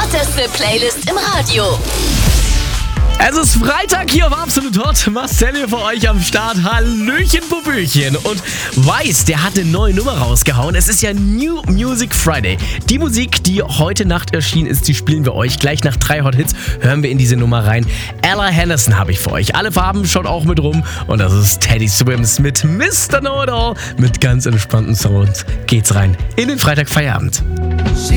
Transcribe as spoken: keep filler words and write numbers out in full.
hotteste Playlist im Radio. Es ist Freitag hier auf Absolut Hot. Marcel hier für euch am Start. Hallöchen, Popöchen. Und Weiß, der hat eine neue Nummer rausgehauen. Es ist ja New Music Friday. Die Musik, die heute Nacht erschienen ist, die spielen wir euch. Gleich nach drei Hot Hits hören wir in diese Nummer rein. Ella Henderson habe ich für euch. Alle Farben schaut auch mit rum. Und das ist Teddy Swims mit Mister Know It All. Mit ganz entspannten Sounds geht's rein in den Freitag Feierabend.